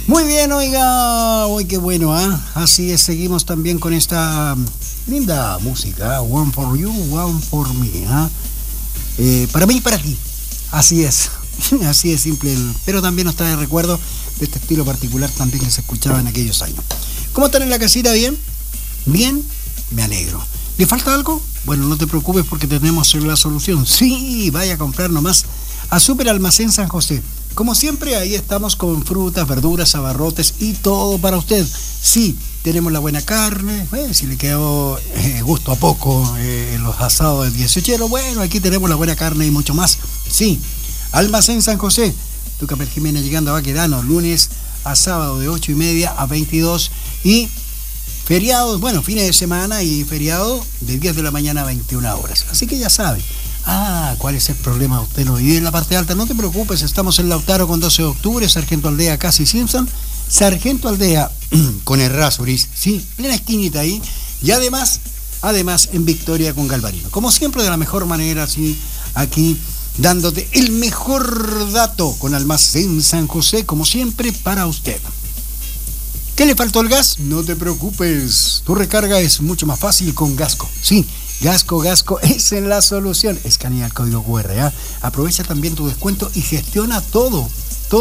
Muy bien, oiga, uy, qué bueno, ¿ah? Así es, seguimos también con esta linda música, One for You, One for Me, ¿ah? Para mí y para ti, así es, así es simple, pero también nos trae recuerdo de este estilo particular también que se escuchaba en aquellos años. ¿Cómo están en la casita? ¿Bien? ¿Bien? Me alegro. ¿Le falta algo? Bueno, no te preocupes porque tenemos la solución. Sí, vaya a comprar nomás a Super Almacén San José. Como siempre, ahí estamos con frutas, verduras, abarrotes y todo para usted. Sí, tenemos la buena carne, si le quedó gusto a poco en los asados del 18, bueno, aquí tenemos la buena carne y mucho más. Sí, Almacén San José, Tucapel Jiménez llegando a Baquedano, lunes a sábado de 8:30 a 22 y feriados, bueno, fines de semana y feriado de 10 de la mañana a 21 horas. Así que ya sabe. ¿Cuál es el problema? Usted no vive en la parte alta, no te preocupes, estamos en Lautaro con 12 de octubre, Sargento Aldea, Casi Simpson, Sargento Aldea con Errázuriz, sí, en la esquinita ahí, y además en Victoria con Galvarino. Como siempre, de la mejor manera, sí, aquí dándote el mejor dato con Almacén San José, como siempre, para usted. ¿Qué le faltó el gas? No te preocupes, tu recarga es mucho más fácil con Gasco, sí. Gasco es la solución. Escanea el código QR, ¿eh? Aprovecha también tu descuento y gestiona todo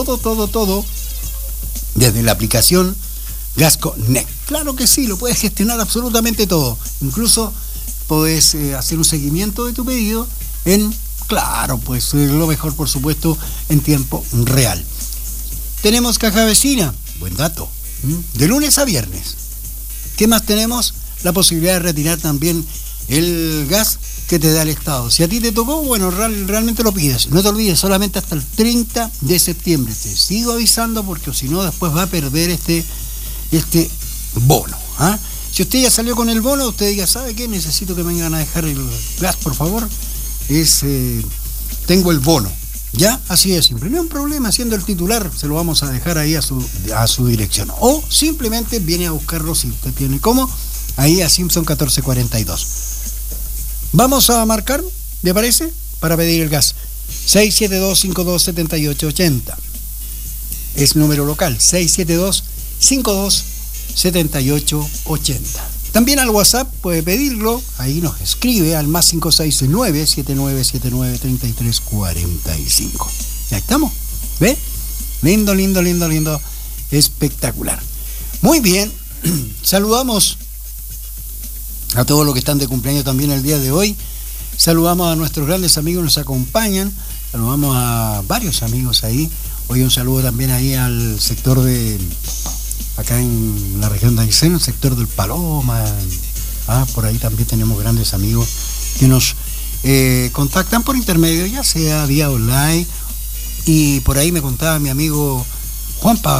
desde la aplicación Gasco Net. Claro que sí, lo puedes gestionar absolutamente todo. Incluso puedes hacer un seguimiento de tu pedido pues lo mejor, por supuesto, en tiempo real. Tenemos caja vecina, buen dato, de lunes a viernes. ¿Qué más tenemos? La posibilidad de retirar también el gas que te da el Estado. Si a ti te tocó, bueno, realmente lo pides. No te olvides, solamente hasta el 30 de septiembre. Te sigo avisando porque si no después va a perder este bono. ¿Ah? Si usted ya salió con el bono, usted diga, ¿sabe qué? Necesito que me vengan a dejar el gas, por favor. Tengo el bono. ¿Ya? Así de simple. No hay un problema, siendo el titular, se lo vamos a dejar ahí a su dirección. O simplemente viene a buscarlo si usted tiene cómo, ahí a Simpson 1442. Vamos a marcar, ¿le parece? Para pedir el gas. 672-527880. Es número local, 672-527880. También al WhatsApp puede pedirlo, ahí nos escribe al más 569-7979-3345. Ya estamos, ¿ve? Lindo, espectacular. Muy bien, saludamos a todos los que están de cumpleaños también el día de hoy. Saludamos a nuestros grandes amigos que nos acompañan. Saludamos a varios amigos ahí. Hoy un saludo también ahí al sector de, acá en la región de Aysén, el sector del Paloma. Por ahí también tenemos grandes amigos que nos contactan por intermedio, ya sea vía online. Y por ahí me contaba mi amigo Juan Pablo.